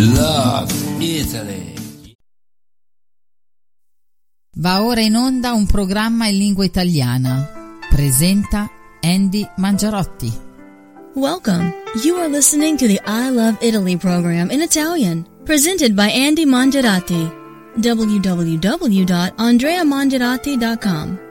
Love Italy. Va ora in onda un programma in lingua italiana. Presenta Andy Mangiarotti. Welcome. You are listening to the I Love Italy program in Italian, presented by Andy Mangiarotti. www.andreamangiarotti.com